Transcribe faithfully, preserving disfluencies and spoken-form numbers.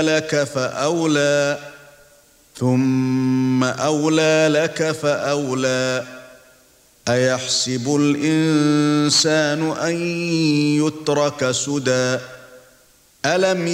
لك فأولى ثم أولى لك فأولى أيحسب الإنسان أن يترك سدى ألم